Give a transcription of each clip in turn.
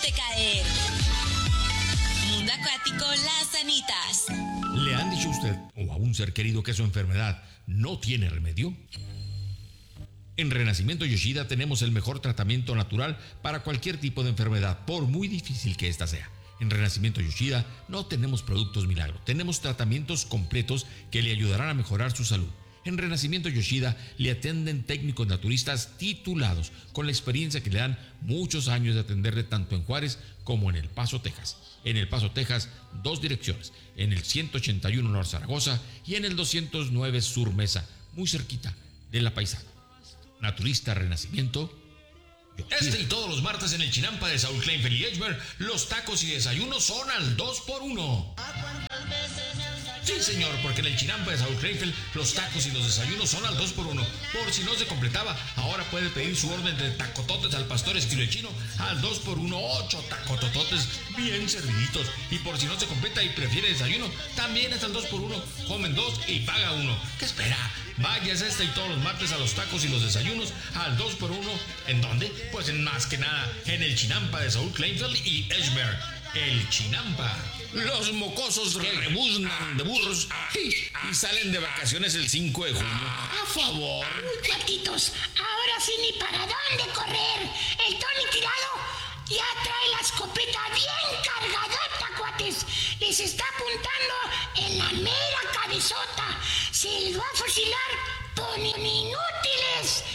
dejarte caer. Mundo Acuático Las Anitas. ¿Le han dicho a usted o a un ser querido que su enfermedad no tiene remedio? En Renacimiento Yoshida tenemos el mejor tratamiento natural para cualquier tipo de enfermedad, por muy difícil que ésta sea. En Renacimiento Yoshida no tenemos productos milagro, tenemos tratamientos completos que le ayudarán a mejorar su salud. En Renacimiento Yoshida le atienden técnicos naturistas titulados con la experiencia que le dan muchos años de atenderle tanto en Juárez como en El Paso, Texas. En El Paso, Texas, 2 direcciones, en el 181 North Zaragoza y en el 209 Sur Mesa, muy cerquita de La Paisana. Naturista Renacimiento Yoshida. Este y todos los martes en el Chinampa de Saúl Kleinfeld y Edgemer, los tacos y desayunos son al 2x1. Sí, señor, porque en el Chinampa de Saúl Kleinfeld los tacos y los desayunos son al 2x1. Por si no se completaba, ahora puede pedir su orden de tacototes al pastor estilo chino al 2x1, 8 tacotototes bien serviditos. Y por si no se completa y prefiere desayuno, también es al 2x1. Comen 2 y paga 1. ¿Qué espera? Váyase este y todos los martes a los tacos y los desayunos al 2x1. ¿En dónde? Pues en más que nada en el Chinampa de Saúl Kleinfeld y Edgemer. El Chinampa. Los mocosos rebuznan de burros y salen de vacaciones el 5 de junio. A favor. Uy, cuatitos, ahora sí ni para dónde correr. El Tony Tirado ya trae la escopeta bien cargadota, cuates. Les está apuntando en la mera cabezota. Se les va a fusilar con inútiles.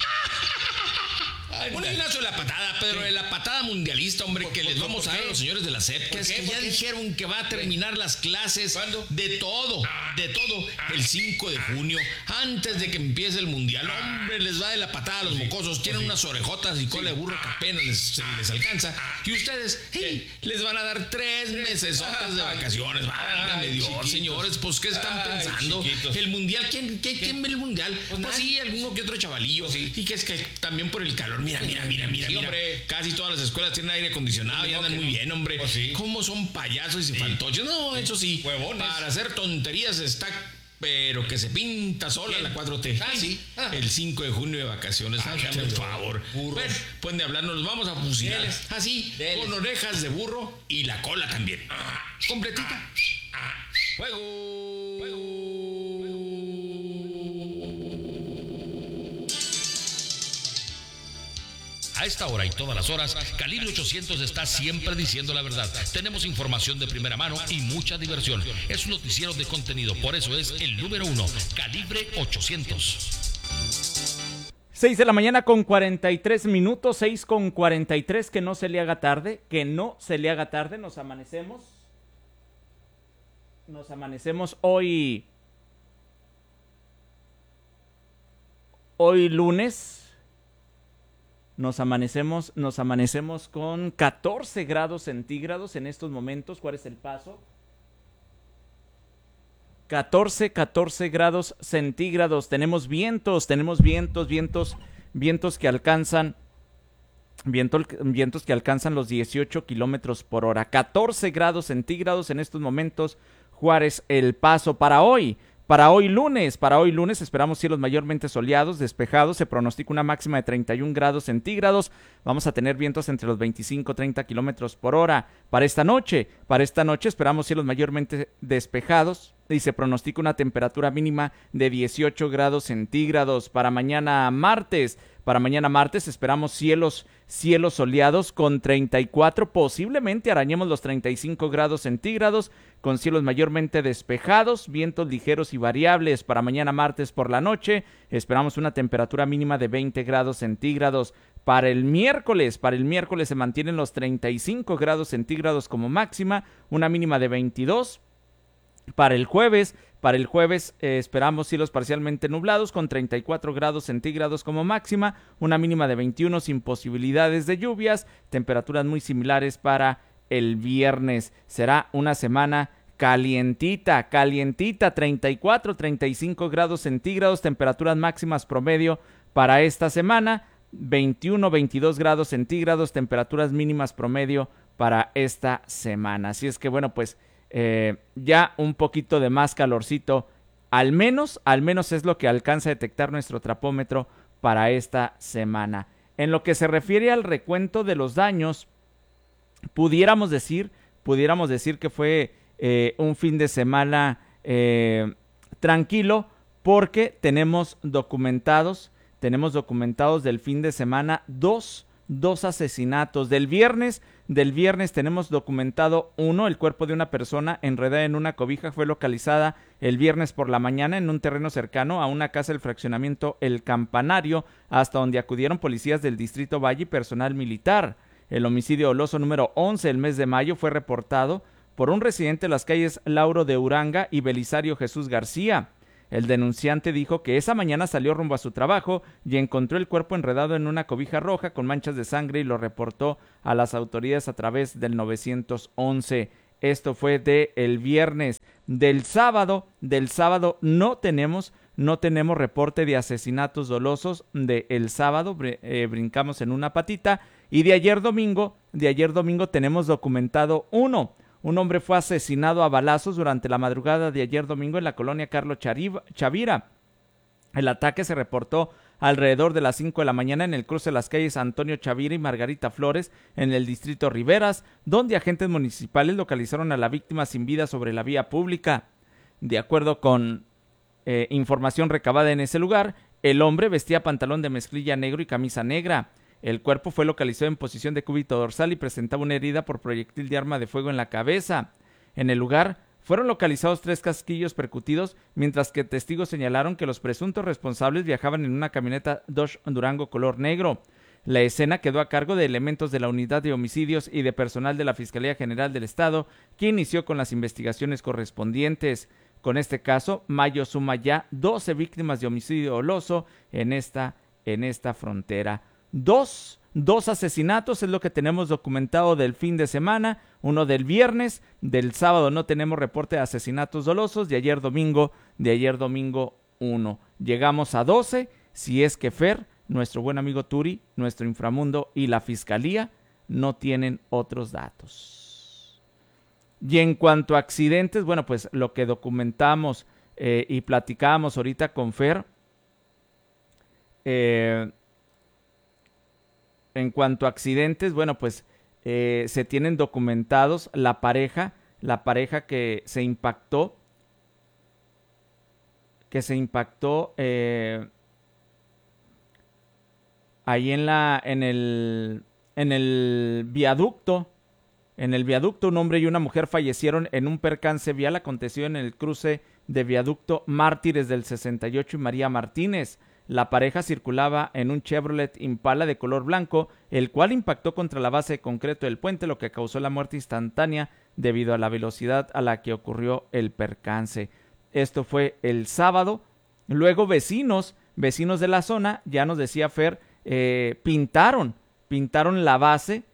Un gimnasio de la patada, Pedro, de la patada mundialista, hombre, que les vamos a dar a los señores de la SEP, que ya dijeron que va a terminar las clases. ¿Cuándo? De todo, el 5 de junio, antes de que empiece el mundial. Hombre, les va de la patada a los mocosos, tienen unas orejotas y cola de burro que apenas les alcanza. Y ustedes, les van a dar 3 meses de vacaciones. Válgame Dios, señores, pues, ¿qué están pensando? Chiquitos. El mundial, ¿quién ve el mundial? Pues sí, alguno que otro chavalillo. Sí. Y que es que también por el calor, mira, hombre. casi todas las escuelas tienen aire acondicionado y andan muy bien, hombre. Pues sí. ¿Cómo son payasos y fantoches? No, eso sí, Huevones. para hacer tonterías está, pero que se pinta sola la 4T. Sí. El 5 de junio de vacaciones, hágame el favor. Burros. Bueno, pueden de hablar, nos vamos a fusilar. Deles. Así, Deles. con orejas de burro y la cola también. Completita. Fuego. A esta hora y todas las horas, Calibre 800 está siempre diciendo la verdad. Tenemos información de primera mano y mucha diversión. Es un noticiero de contenido, por eso es el número 1, Calibre 800. 6 de la mañana con 43 minutos, 6 con 43, que no se le haga tarde, nos amanecemos hoy lunes. Nos amanecemos con 14 grados centígrados en estos momentos. ¿Cuál es el paso? 14 grados centígrados. Tenemos vientos que alcanzan los 18 kilómetros por hora. 14 grados centígrados en estos momentos. Juárez, El Paso. Para hoy lunes esperamos cielos mayormente soleados, despejados, se pronostica una máxima de 31 grados centígrados, vamos a tener vientos entre los 25 y 30 kilómetros por hora. Para esta noche esperamos cielos mayormente despejados y se pronostica una temperatura mínima de 18 grados centígrados. Para mañana martes esperamos cielos soleados con 34, posiblemente arañemos los 35 grados centígrados, con cielos mayormente despejados, vientos ligeros y variables. Para mañana martes por la noche esperamos una temperatura mínima de 20 grados centígrados. Para el miércoles se mantienen los 35 grados centígrados como máxima, una mínima de 22. Para el jueves esperamos cielos parcialmente nublados con 34 grados centígrados como máxima, una mínima de 21 sin posibilidades de lluvias, temperaturas muy similares para el viernes. Será una semana calientita, 34, 35 grados centígrados, temperaturas máximas promedio para esta semana, 21, 22 grados centígrados, temperaturas mínimas promedio para esta semana. Así es que bueno, pues ya un poquito de más calorcito, al menos es lo que alcanza a detectar nuestro trapómetro para esta semana. En lo que se refiere al recuento de los daños, pudiéramos decir que fue un fin de semana tranquilo, porque tenemos documentados del fin de semana dos asesinatos. Del viernes tenemos documentado uno. El cuerpo de una persona enredada en una cobija fue localizada el viernes por la mañana en un terreno cercano a una casa del fraccionamiento El Campanario, hasta donde acudieron policías del Distrito Valle y personal militar. El homicidio doloso número 11 del mes de mayo fue reportado por un residente de las calles Lauro de Uranga y Belisario Jesús García. El denunciante dijo que esa mañana salió rumbo a su trabajo y encontró el cuerpo enredado en una cobija roja con manchas de sangre y lo reportó a las autoridades a través del 911. Esto fue el viernes. Del sábado no tenemos reporte de asesinatos dolosos. El sábado brincamos en una patita. Y de ayer domingo tenemos documentado uno. Un hombre fue asesinado a balazos durante la madrugada de ayer domingo en la colonia Carlos Chavira. El ataque se reportó alrededor de las 5 de la mañana en el cruce de las calles Antonio Chavira y Margarita Flores, en el distrito Riberas, donde agentes municipales localizaron a la víctima sin vida sobre la vía pública. De acuerdo con información recabada en ese lugar, el hombre vestía pantalón de mezclilla negro y camisa negra. El cuerpo fue localizado en posición de cúbito dorsal y presentaba una herida por proyectil de arma de fuego en la cabeza. En el lugar fueron localizados 3 casquillos percutidos, mientras que testigos señalaron que los presuntos responsables viajaban en una camioneta Dodge Durango color negro. La escena quedó a cargo de elementos de la Unidad de Homicidios y de personal de la Fiscalía General del Estado, que inició con las investigaciones correspondientes. Con este caso, Mayo suma ya 12 víctimas de homicidio doloso en esta frontera. Dos asesinatos es lo que tenemos documentado del fin de semana, uno del viernes. Del sábado no tenemos reporte de asesinatos dolosos, de ayer domingo uno. Llegamos a 12, si es que Fer, nuestro buen amigo Turi, nuestro inframundo y la Fiscalía no tienen otros datos. Y en cuanto a accidentes, bueno, pues lo que documentamos y platicábamos ahorita con Fer, en cuanto a accidentes, bueno, pues se tienen documentados la pareja que se impactó ahí en el viaducto. En el viaducto, un hombre y una mujer fallecieron en un percance vial. Aconteció en el cruce de viaducto Mártires del 68 y María Martínez. La pareja circulaba en un Chevrolet Impala de color blanco, el cual impactó contra la base de concreto del puente, lo que causó la muerte instantánea debido a la velocidad a la que ocurrió el percance. Esto fue el sábado. Luego vecinos de la zona, ya nos decía Fer, pintaron la base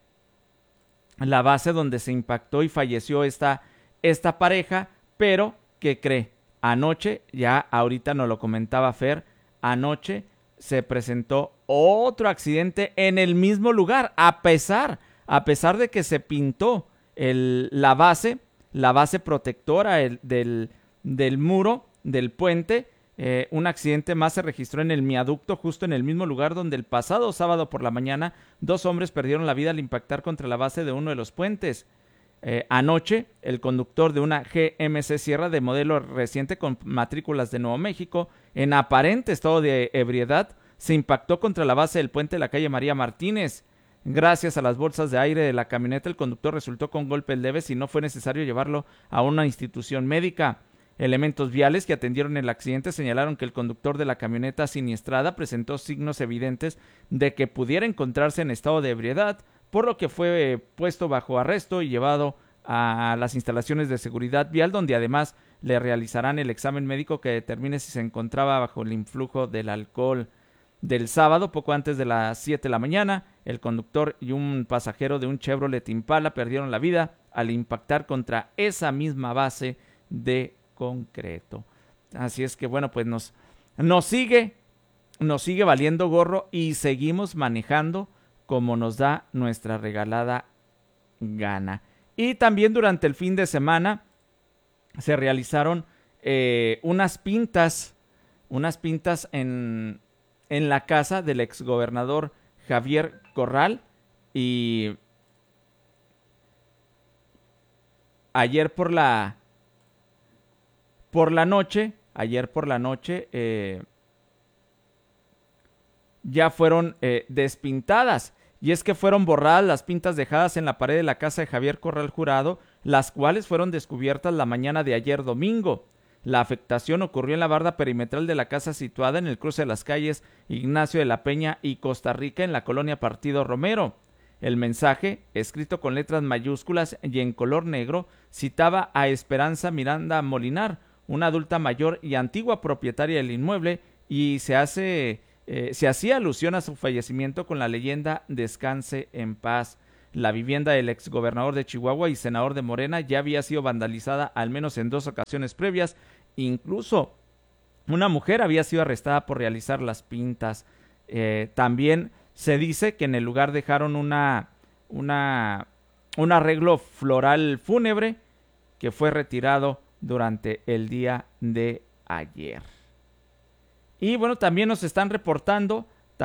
donde se impactó y falleció esta pareja, pero ¿qué cree? Anoche, ya ahorita nos lo comentaba Fer, anoche se presentó otro accidente en el mismo lugar, a pesar de que se pintó la base protectora del muro del puente. Un accidente más se registró en el viaducto, justo en el mismo lugar donde el pasado sábado por la mañana 2 hombres perdieron la vida al impactar contra la base de uno de los puentes. Anoche, el conductor de una GMC Sierra de modelo reciente con matrículas de Nuevo México, en aparente estado de ebriedad, se impactó contra la base del puente de la calle María Martínez. Gracias a las bolsas de aire de la camioneta, el conductor resultó con golpes leves y no fue necesario llevarlo a una institución médica. Elementos viales que atendieron el accidente señalaron que el conductor de la camioneta siniestrada presentó signos evidentes de que pudiera encontrarse en estado de ebriedad, por lo que fue puesto bajo arresto y llevado a las instalaciones de seguridad vial, donde además le realizarán el examen médico que determine si se encontraba bajo el influjo del alcohol. Del sábado, poco antes de las 7 de la mañana, el conductor y un pasajero de un Chevrolet Impala perdieron la vida al impactar contra esa misma base de concreto. Así es que bueno, pues nos sigue valiendo gorro y seguimos manejando como nos da nuestra regalada gana. Y también durante el fin de semana se realizaron unas pintas en la casa del exgobernador Javier Corral, y ayer por la noche, ya fueron despintadas. Y es que fueron borradas las pintas dejadas en la pared de la casa de Javier Corral Jurado, las cuales fueron descubiertas la mañana de ayer domingo. La afectación ocurrió en la barda perimetral de la casa situada en el cruce de las calles Ignacio de la Peña y Costa Rica en la colonia Partido Romero. El mensaje, escrito con letras mayúsculas y en color negro, citaba a Esperanza Miranda Molinar, una adulta mayor y antigua propietaria del inmueble, y se hacía alusión a su fallecimiento con la leyenda "Descanse en paz". La vivienda del exgobernador de Chihuahua y senador de Morena ya había sido vandalizada al menos en 2 ocasiones previas. Incluso una mujer había sido arrestada por realizar las pintas. También se dice que en el lugar dejaron un arreglo floral fúnebre que fue retirado durante el día de ayer. Y bueno, también nos están reportando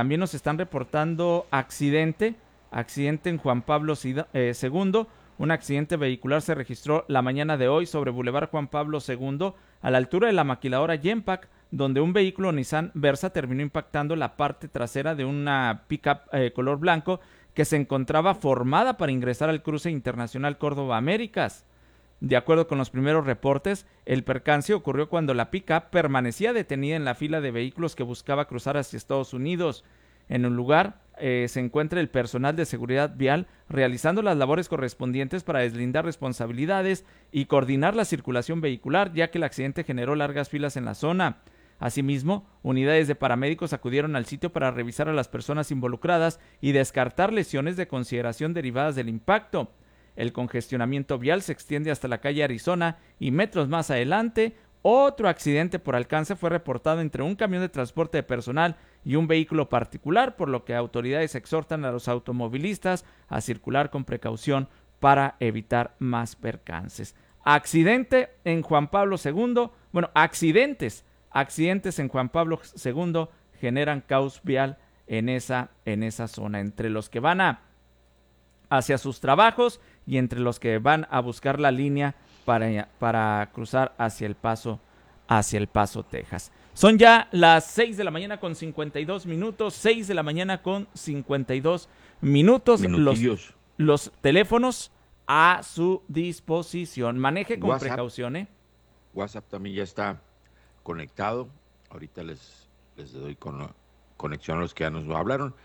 accidente en Juan Pablo II. Un accidente vehicular se registró la mañana de hoy sobre Boulevard Juan Pablo II, a la altura de la maquiladora Genpac, donde un vehículo Nissan Versa terminó impactando la parte trasera de una pickup color blanco que se encontraba formada para ingresar al cruce internacional Córdoba Américas. De acuerdo con los primeros reportes, el percance ocurrió cuando la pickup permanecía detenida en la fila de vehículos que buscaba cruzar hacia Estados Unidos. En un lugar se encuentra el personal de seguridad vial realizando las labores correspondientes para deslindar responsabilidades y coordinar la circulación vehicular, ya que el accidente generó largas filas en la zona. Asimismo, unidades de paramédicos acudieron al sitio para revisar a las personas involucradas y descartar lesiones de consideración derivadas del impacto. El congestionamiento vial se extiende hasta la calle Arizona y metros más adelante. Otro accidente por alcance fue reportado entre un camión de transporte de personal y un vehículo particular, por lo que autoridades exhortan a los automovilistas a circular con precaución para evitar más percances. Accidente en Juan Pablo II. Bueno, accidentes en Juan Pablo II generan caos vial en esa zona, entre los que van hacia sus trabajos y entre los que van a buscar la línea para cruzar hacia El Paso, Texas. Son ya las 6 de la mañana con 52 minutos, 6 de la mañana con 52 minutos. Los teléfonos a su disposición. Maneje con precaución, ¿eh? WhatsApp también ya está conectado. Ahorita les doy conexión a los que ya nos hablaron.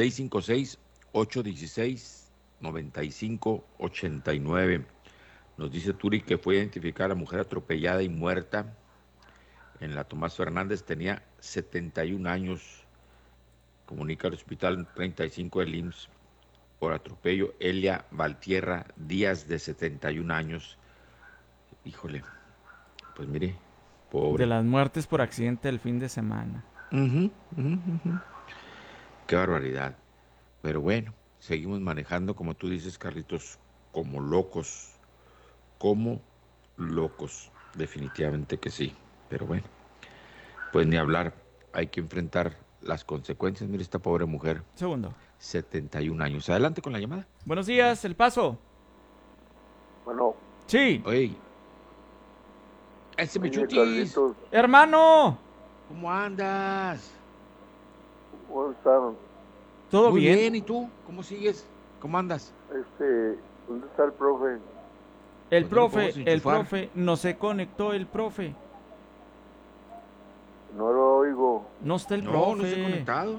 656-816-9589. Nos dice Turi que fue identificada la mujer atropellada y muerta en la Tomás Fernández. Tenía 71 años. Comunica al hospital 35 del IMSS por atropello. Elia Valtierra Díaz, de 71 años. Híjole, pues mire, pobre. De las muertes por accidente del fin de semana. Qué barbaridad. Pero bueno, seguimos manejando, como tú dices, Carlitos, como locos. Definitivamente que sí. Pero bueno, pues ni hablar. Hay que enfrentar las consecuencias. Mire, esta pobre mujer. Segundo. 71 años. Adelante con la llamada. Buenos días, El Paso. Bueno. Sí. Oye. Ese Michutis. Hermano. ¿Cómo andas? ¿Cómo están? ¿Todo Muy bien? bien, ¿y tú? ¿Cómo sigues? ¿Cómo andas? ¿Dónde está el profe? El profe, no se conectó el profe. No lo oigo. No está el No, profe. no se ha conectado.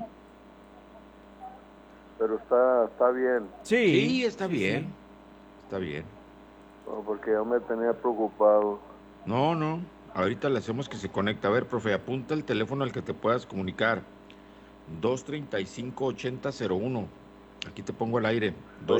Pero está bien. Sí, está bien. Sí. Está bien. No, porque yo me tenía preocupado. No. Ahorita le hacemos que se conecte. A ver, profe, apunta el teléfono al que te puedas comunicar. 235-8001. Aquí te pongo al aire.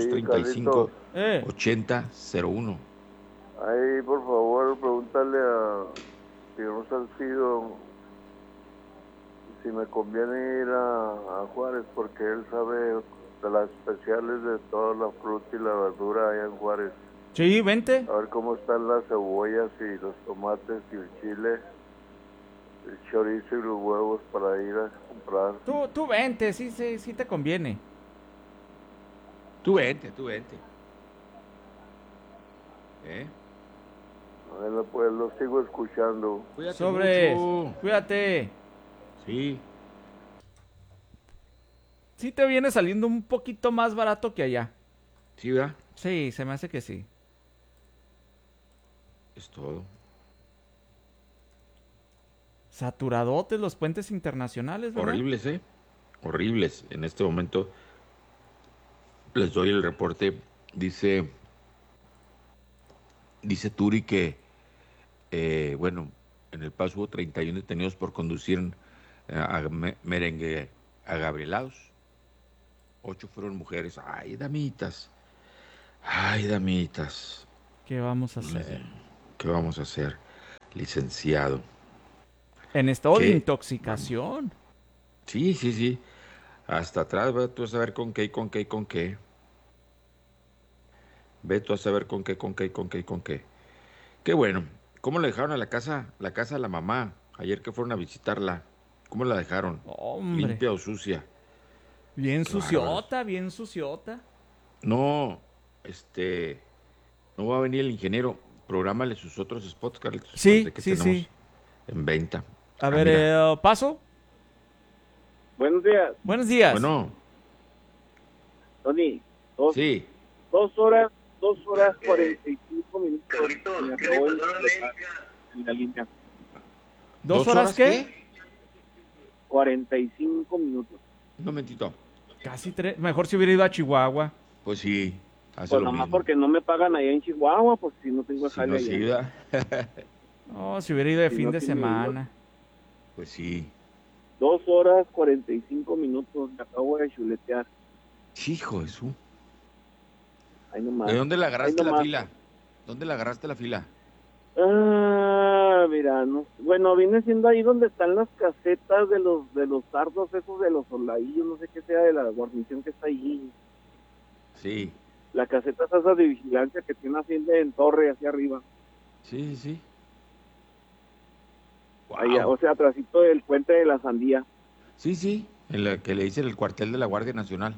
235-8001. Ahí, por favor, pregúntale a Señor Salcido si me conviene ir a Juárez, porque él sabe de las especiales de toda la fruta y la verdura allá en Juárez. Sí, vente. A ver cómo están las cebollas y los tomates y el chile, el chorizo y los huevos para ir a comprar. Tú vente, sí te conviene. Tú vente. Bueno, pues lo sigo escuchando. Cuídate Sobres, mucho. cuídate. Sí. Sí te viene saliendo un poquito más barato que allá. Sí, ¿verdad? Sí, se me hace que sí. Es todo. Saturadotes los puentes internacionales, ¿verdad? Horribles, ¿eh? Horribles. En este momento les doy el reporte. Dice Turi que, bueno, en El Paso hubo 31 detenidos por conducir merengue agabrielados. 8 fueron mujeres. Ay, damitas. Ay, damitas. ¿Qué vamos a hacer? ¿Qué vamos a hacer, licenciado? En estado de ¿Qué? intoxicación. Sí, sí, sí. Hasta atrás, ve tú a saber con qué y con qué y con qué. Ve tú a saber con qué, con qué y con qué y con qué. Qué bueno. ¿Cómo le dejaron a la casa a la mamá? Ayer que fueron a visitarla. ¿Cómo la dejaron? Hombre, ¿Limpia o sucia? bien Qué bárbaros. suciota, bien suciota. No, no va a venir el ingeniero. Prográmale sus otros spots, Carlitos. Sí, los de que sí, tenemos sí. en venta. A Ah, ver, mira. paso. Buenos días, Buenos días. Bueno, Tony. Dos, sí. 2 horas 45 minutos. Me acabó en la línea. ¿Dos horas qué? 45 minutos. Un momentito. Casi 3. Mejor si hubiera ido a Chihuahua. Pues sí, hace Pues lo nomás mismo. porque no me pagan allá en Chihuahua, pues si no tengo Si jale no allá. ayuda, Oh, si hubiera ido de Si fin no de tiene semana. pues sí. 2 horas 45 minutos. Me acabo de chuletear. Hijo de su. Ahí nomás. ¿De dónde la Ahí agarraste la nomás. fila? ¿Dónde la agarraste la fila? Ah, mira, no. Bueno, viene siendo ahí donde están las casetas de los sardos, esos de los soldadillos, no sé qué sea, de la guarnición que está ahí. Sí, La caseta es esa de vigilancia que tiene Hacienda en torre hacia arriba. sí, sí, sí. Allá, Guau. o sea, atrásito del puente de la Sandía. Sí, sí, en la que le dicen el cuartel de la Guardia Nacional.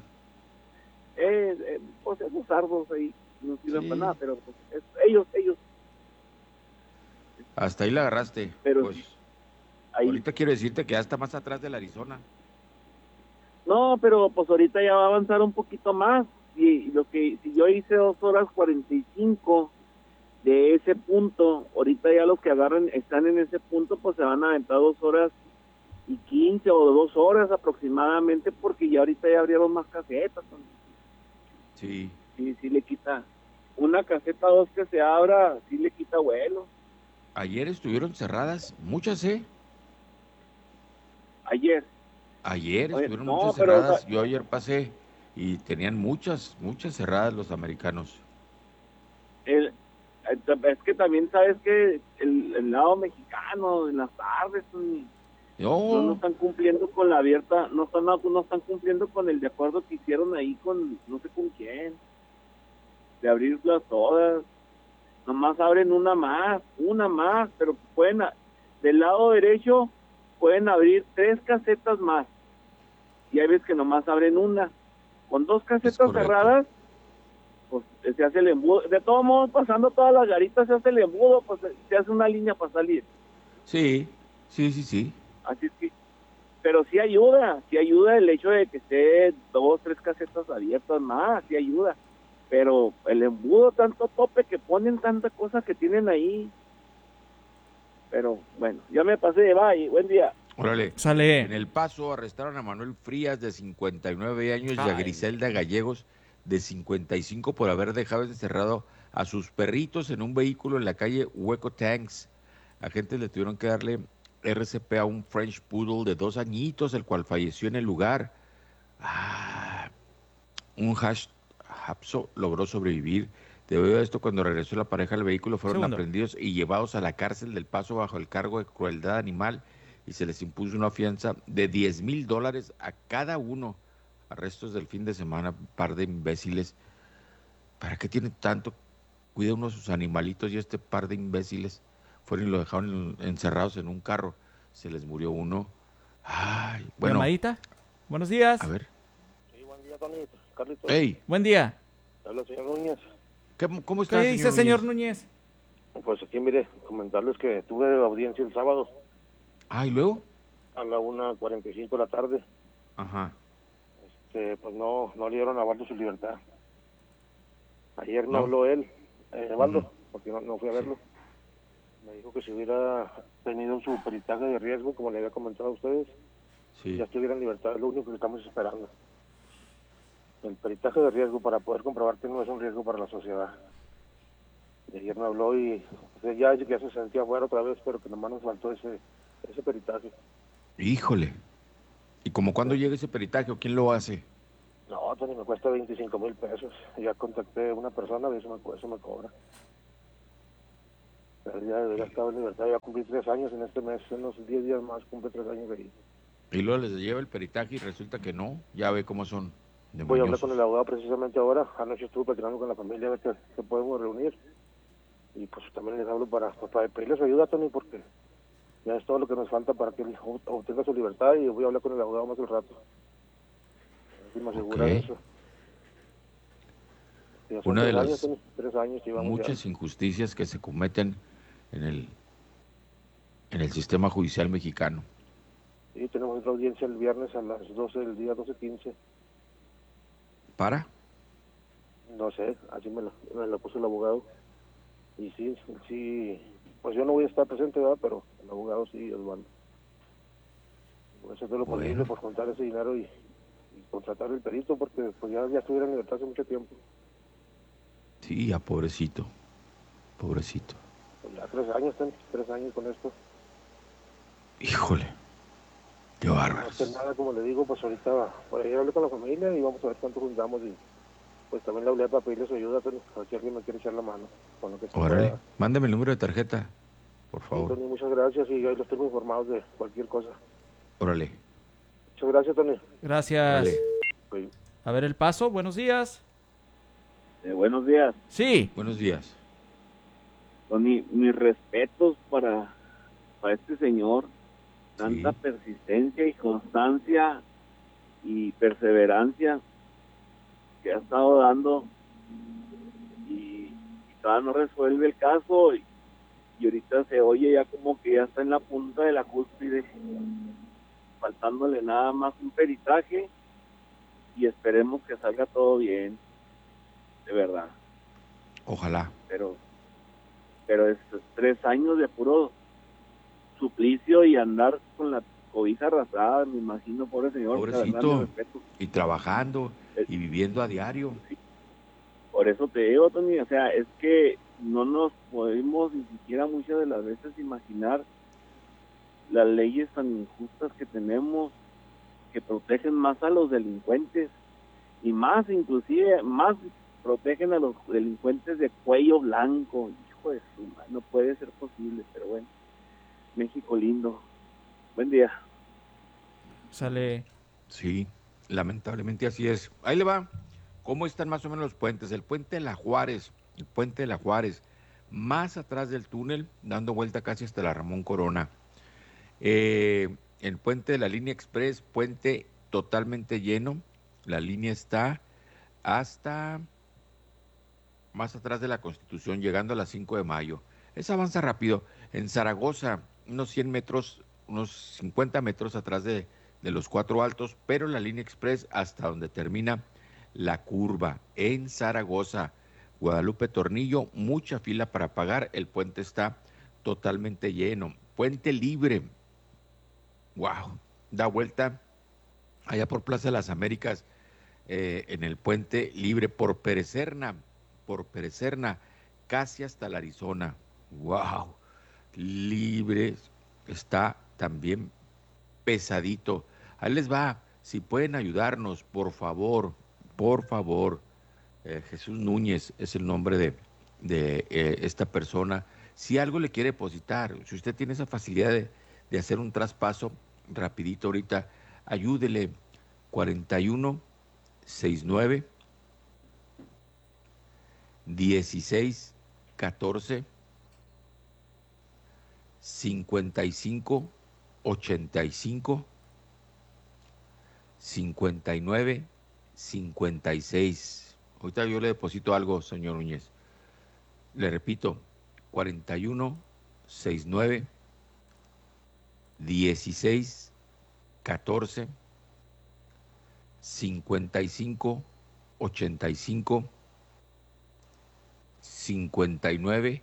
Pues esos sardos ahí no sirven Sí. para nada, pero pues, ellos, Hasta ahí la agarraste. Pero Pues sí, ahí. ahorita quiero decirte que ya está más atrás del Arizona. No, pero pues ahorita ya va a avanzar un poquito más. Y si yo hice 2 horas 45 de ese punto, ahorita ya los que agarran están en ese punto, pues se van a aventar 2 horas y 15 o 2 horas aproximadamente, porque ya ahorita ya abrieron más casetas. Sí. Sí le quita. Una caseta 2 que se abra, sí le quita vuelo. Ayer estuvieron cerradas muchas, ¿eh? Ayer. Ayer Oye, estuvieron no, muchas pero, cerradas. o sea, Yo ayer pasé y tenían muchas cerradas los americanos. es que también sabes que el lado mexicano en las tardes no están cumpliendo con la abierta, no están cumpliendo con el de acuerdo que hicieron ahí con no sé con quién, de abrirlas todas. Nomás abren una más, pero pueden, del lado derecho pueden abrir 3 casetas más, y hay veces que nomás abren una. Con 2 casetas correcto. cerradas, pues se hace el embudo. De todos modos, pasando todas las garitas se hace el embudo, pues se hace una línea para salir. Sí, sí, sí, sí. Así es que, pero sí ayuda el hecho de que esté 2, 3 casetas abiertas más, sí ayuda. Pero el embudo, tanto tope que ponen, tanta cosa que tienen ahí. Pero bueno, ya me pasé de bye, buen día. Órale. Sale. En El Paso arrestaron a Manuel Frías, de 59 años, y a Ay. Griselda Gallegos, de 55, por haber dejado encerrado a sus perritos en un vehículo en la calle Hueco Tanks. Agentes le tuvieron que darle RCP a un French Poodle de 2 añitos, el cual falleció en el lugar. Un Hapso logró sobrevivir. Debido a esto, cuando regresó la pareja al vehículo, fueron Segundo. aprendidos y llevados a la cárcel del Paso bajo el cargo de crueldad animal, y se les impuso una fianza de $10,000 a cada uno. Arrestos del fin de semana, par de imbéciles. ¿Para qué tienen tanto? Cuida uno a sus animalitos, y este par de imbéciles fueron y lo dejaron encerrados en un carro. Se les murió uno. Ay, bueno. Llamadita. Buenos días. A ver. Sí, buen día, Tony. Carlitos. Hey, Buen día. Habla el señor Núñez. ¿cómo está, ¿Qué dice, señor Núñez? Pues aquí, mire, comentarles que tuve audiencia el sábado. Ah, ¿y luego? A la 1:45 de la tarde. Ajá. Pues no le dieron a Valdo su libertad. Ayer me habló él, Valdo, porque no fui a verlo. Me dijo que si hubiera tenido su peritaje de riesgo, como le había comentado a ustedes, ya estuviera en libertad. Es lo único que estamos esperando. El peritaje de riesgo para poder comprobar que no es un riesgo para la sociedad. Y ayer me habló y ya se sentía fuera otra vez, pero que nomás nos faltó ese peritaje. Híjole. ¿Y como cuándo llega ese peritaje o quién lo hace? No, Tony, me cuesta 25,000 pesos. Ya contacté a una persona y eso me cobra. El día de hoy estaba en libertad, ya cumplí 3 años en este mes, en unos 10 días más cumple 3 años de ahí. Y luego les lleva el peritaje y resulta que no, ya ve cómo son. Voy a hablar con el abogado precisamente ahora. Anoche estuve platicando con la familia a ver qué podemos reunir. Y pues también les hablo para pedirles ayuda, Tony, porque ya es todo lo que nos falta para que él obtenga su libertad, y voy a hablar con el abogado más al rato. Y me asegura de eso. Una de las 3 años muchas injusticias que se cometen en el sistema judicial mexicano. Sí, tenemos otra audiencia el viernes a las 12 del día, 12:15. ¿Para? No sé, así me lo puso el abogado. Y sí, pues yo no voy a estar presente, ¿verdad? Pero el abogado sí, Osvaldo. Voy a hacer todo lo posible por contar ese dinero y contratar el perito, porque pues ya estuviera en libertad hace mucho tiempo. Sí, ya pobrecito. Pues ya 3 años con esto. Híjole, qué bárbaro. No hacer nada, como le digo, pues ahorita por ahí hablé con la familia y vamos a ver cuánto juntamos, y pues también le hablé para pedirle su ayuda, pero a ver si alguien me quiere echar la mano con lo que se Órale, pueda. mándame el número de tarjeta, por favor. Sí, Tony, muchas gracias, y ahí los tengo informados de cualquier cosa. Órale. Muchas gracias, Tony. Gracias. Sí. A ver el paso, buenos días. Buenos días. Sí. Buenos días. Tony, mis respetos para este señor. Tanta persistencia y constancia y perseverancia que ha estado dando, y todavía no resuelve el caso, y ahorita se oye ya como que ya está en la punta de la cúspide, faltándole nada más un peritaje, y esperemos que salga todo bien, de verdad. Ojalá. Pero es 3 años de puro suplicio y andar con la cobija arrastrada, me imagino, pobre señor. Pobrecito. Y trabajando y viviendo a diario. Sí. Por eso te digo, Tony, o sea, es que no nos podemos ni siquiera muchas de las veces imaginar las leyes tan injustas que tenemos, que protegen más a los delincuentes, y más, inclusive, más protegen a los delincuentes de cuello blanco. Hijo de su madre, no puede ser posible, pero bueno. México lindo. Buen día. Sale. Sí, lamentablemente así es. Ahí le va. ¿Cómo están más o menos los puentes? El puente de la Juárez, más atrás del túnel, dando vuelta casi hasta la Ramón Corona. El puente de la línea Express, puente totalmente lleno. La línea está hasta más atrás de la Constitución, llegando a las 5 de mayo. Esa avanza rápido. En Zaragoza, unos 100 metros, unos 50 metros atrás de los 4 Altos, pero la línea Express hasta donde termina la curva. En Zaragoza, Guadalupe Tornillo, mucha fila para pagar. El puente está totalmente lleno. Puente Libre. Wow. Da vuelta allá por Plaza de las Américas, en el Puente Libre por Perecerna, casi hasta la Arizona. Wow. Libre está también pesadito. Ahí les va, si pueden ayudarnos, por favor. Jesús Núñez es el nombre de esta persona. Si algo le quiere depositar, si usted tiene esa facilidad de hacer un traspaso rapidito ahorita, ayúdele. 4169 1614 5585 5956. Ahorita yo le deposito algo, señor Núñez. Le repito, 41 69 16 14 55 85 59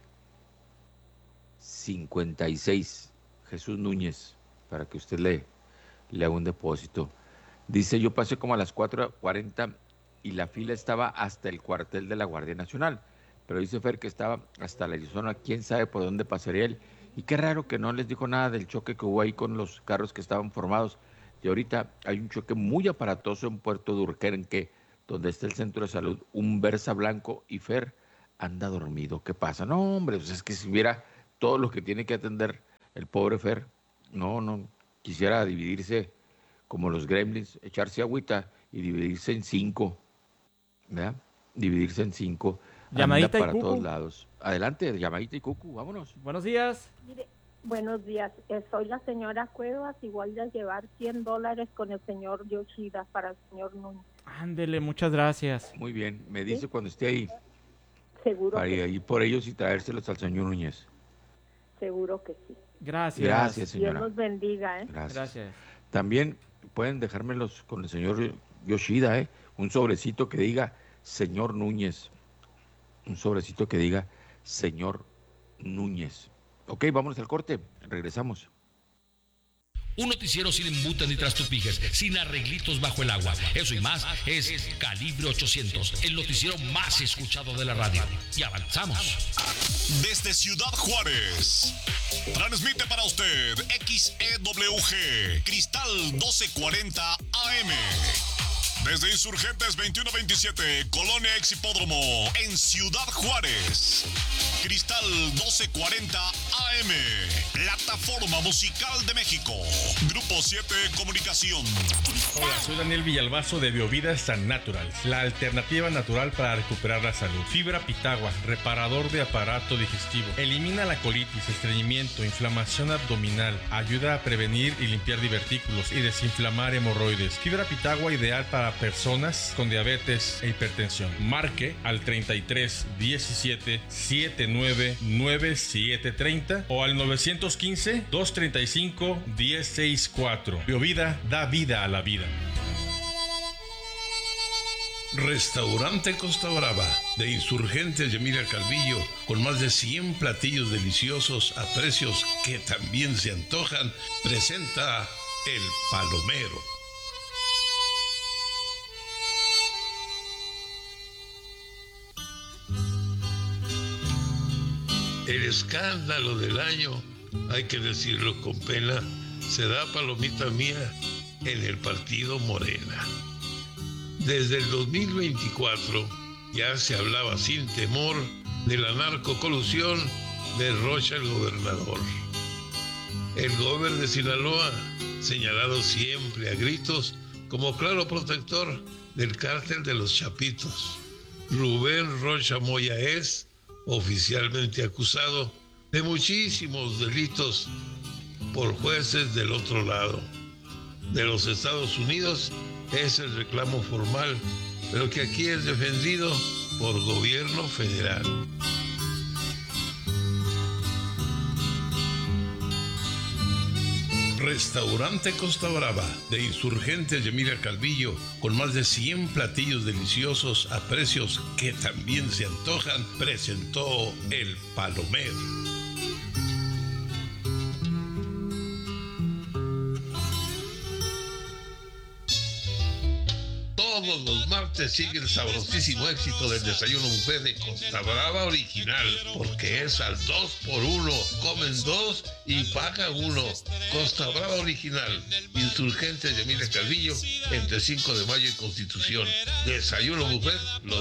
56. Jesús Núñez, para que usted le haga un depósito. Dice, yo pasé como a las 4:40 y la fila estaba hasta el cuartel de la Guardia Nacional. Pero dice Fer que estaba hasta la Arizona, quién sabe por dónde pasaría él. Y qué raro que no les dijo nada del choque que hubo ahí con los carros que estaban formados. Y ahorita hay un choque muy aparatoso en Puerto Durquenque, donde está el centro de salud, un Versa blanco, y Fer anda dormido. ¿Qué pasa? No, hombre, pues es que si viera todo lo que tiene que atender el pobre Fer, no, quisiera dividirse como los gremlins, echarse agüita y dividirse en 5, ¿verdad? Dividirse en 5. Llamadita para y Cucu. todos lados. Adelante, llamadita y Cucu, vámonos. Buenos días. Mire, buenos días. Soy la señora Cuevas, igual de llevar $100 con el señor Yoshida para el señor Núñez. Ándele, muchas gracias. Muy bien, me dice cuando esté ahí. Seguro para que ir por ellos y traérselos al señor Núñez. Seguro que sí. Gracias. Gracias, señora. Dios los bendiga, ¿eh? Gracias. También pueden dejármelos con el señor Yoshida, un sobrecito que diga señor Núñez. Un sobrecito que diga señor Núñez. Ok, vámonos al corte. Regresamos. Un noticiero sin embutas ni trastupijes, sin arreglitos bajo el agua. Eso y más es Calibre 800, el noticiero más escuchado de la radio. Y avanzamos. Desde Ciudad Juárez, transmite para usted XEWG, Cristal 1240 AM. Desde Insurgentes 2127, Colonia Exhipódromo, en Ciudad Juárez. Cristal 1240 AM, Plataforma Musical de México. Grupo 7 Comunicación. Hola, soy Daniel Villalbazo de Biovida San Natural, la alternativa natural para recuperar la salud. Fibra Pitagua, reparador de aparato digestivo. Elimina la colitis, estreñimiento, inflamación abdominal. Ayuda a prevenir y limpiar divertículos y desinflamar hemorroides. Fibra Pitagua ideal para personas con diabetes e hipertensión. Marque al 33 17 79 97 30 o al 915 235 1064. Biovida da vida a la vida. Restaurante Costa Brava, de Insurgentes de Emilia Calvillo, con más de 100 platillos deliciosos a precios que también se antojan, presenta El Palomero. El escándalo del año, hay que decirlo con pena, se da, palomita mía, en el partido Morena. Desde el 2024 ya se hablaba sin temor de la narcocolusión de Rocha el gobernador. El gobernador de Sinaloa, señalado siempre a gritos como claro protector del cártel de los Chapitos. Rubén Rocha Moya es oficialmente acusado de muchísimos delitos por jueces del otro lado. De los Estados Unidos es el reclamo formal, pero que aquí es defendido por gobierno federal. Restaurante Costa Brava, de Insurgentes de Emilia Calvillo, con más de 100 platillos deliciosos a precios que también se antojan, presentó El Palomero. Todos los martes sigue el sabrosísimo éxito del desayuno buffet de Costa Brava Original, porque es al 2x1, comen 2 y pagan 1. Costa Brava Original, Insurgentes de Emilia Calvillo, entre 5 de mayo y Constitución. Desayuno buffet, los